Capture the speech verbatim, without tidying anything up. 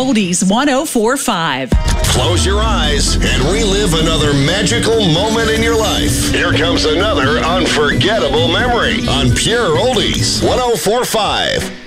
Oldies one oh four point five. Close your eyes and relive another magical moment in your life. Here comes another unforgettable memory on Pure Oldies one oh four point five.